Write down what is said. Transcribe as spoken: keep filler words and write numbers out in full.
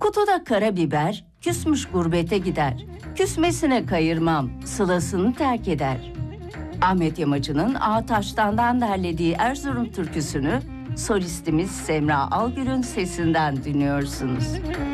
Kutuda karabiber, küsmüş gurbete gider. Küsmesine kayırmam, sılasını terk eder. Ahmet Yamacı'nın Ağataş'tan derlediği Erzurum türküsünü solistimiz Semra Algül'ün sesinden dinliyorsunuz.